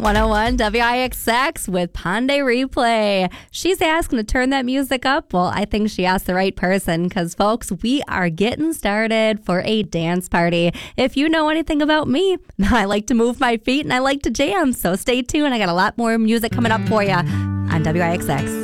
101 WIXX with Ponde Replay. She's asking to turn that music up. Well, I think she asked the right person because, folks, we are getting started for a dance party. If you know anything about me, I like to move my feet and I like to jam. So stay tuned. I got a lot more music coming up for you on WIXX.